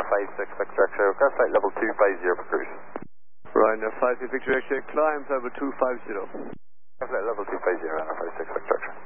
56 Victor X-ray, request flight level 250 for cruise. Ryanair 56 Victor X-ray, climb level 250. Flight level 250, Ryanair 56 Victor X-ray.